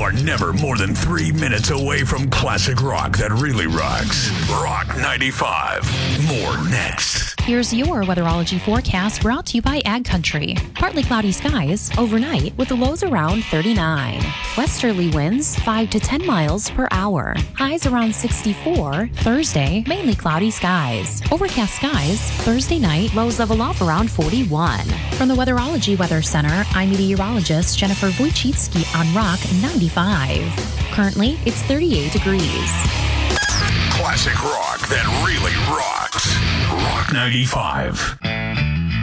are never more than 3 minutes away from classic rock that really rocks. Rock 95. More next. Here's your weatherology forecast brought to you by Ag Country. Partly cloudy skies overnight with the lows around 39. Westerly winds 5 to 10 miles per hour. Highs around 64. Thursday, mainly cloudy skies. Overcast skies. Thursday night, lows level off around 41. From the Weatherology Weather Center, I'm meteorologist Jennifer Wojcicki on Rock 95. Currently, it's 38 degrees. Classic rock that really rocks. Rock 95.